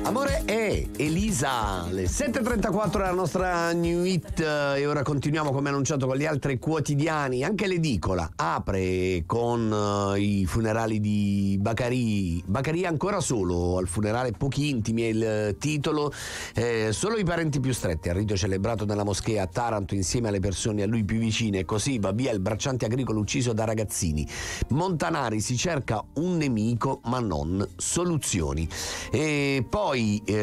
Amore è Elisa, le 7.34 è la nostra new hit e ora continuiamo come annunciato con gli altri quotidiani. Anche l'edicola apre con i funerali di Baccarì. Baccarì ancora solo al funerale, pochi intimi è il titolo, solo i parenti più stretti. Al rito celebrato nella moschea a Taranto insieme alle persone a lui più vicine, e così va via il bracciante agricolo ucciso da ragazzini. Montanari, si cerca un nemico ma non soluzioni. E poi si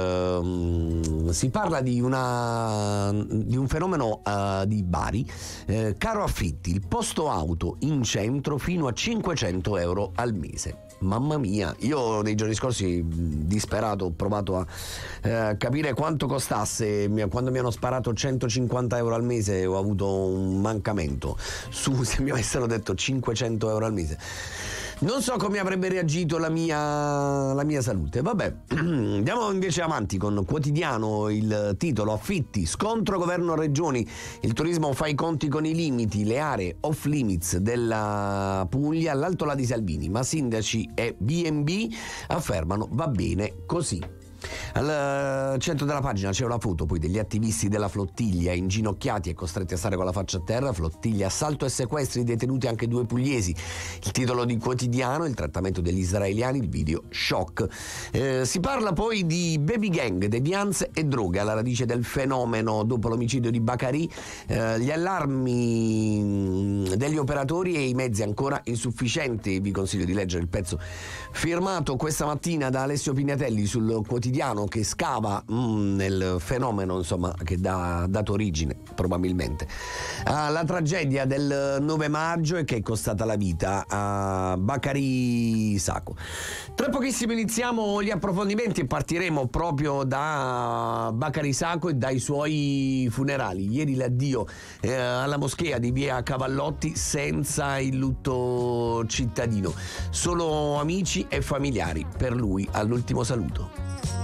parla di un fenomeno di Bari, caro affitti, il posto auto in centro fino a 500 euro al mese. Mamma mia, io nei giorni scorsi disperato ho provato a capire quanto costasse. Quando mi hanno sparato 150 euro al mese ho avuto un mancamento. Se mi avessero detto 500 euro al mese, non so come avrebbe reagito la mia salute. Vabbè, andiamo invece avanti con Quotidiano, il titolo: affitti, scontro governo-regioni, il turismo fa i conti con i limiti, le aree off limits della Puglia all'altola di Salvini, ma sindaci e B&B affermano va bene così. Al centro della pagina c'è una foto poi degli attivisti della flottiglia inginocchiati e costretti a stare con la faccia a terra. Flottiglia, assalto e sequestri, detenuti anche 2 pugliesi. Il titolo di Quotidiano: il trattamento degli israeliani, il video shock. Si parla poi di baby gang, devianze e droghe alla radice del fenomeno dopo l'omicidio di Baccarì, gli allarmi degli operatori e i mezzi ancora insufficienti. Vi consiglio di leggere il pezzo firmato questa mattina da Alessio Pignatelli sul Quotidiano, che scava nel fenomeno, insomma, che ha dato origine probabilmente alla tragedia del 9 maggio e che è costata la vita a Baccarì Sacco. Tra pochissimo iniziamo gli approfondimenti e partiremo proprio da Baccarì Sacco e dai suoi funerali. Ieri l'addio alla moschea di via Cavallotti senza il lutto cittadino, solo amici e familiari per lui all'ultimo saluto.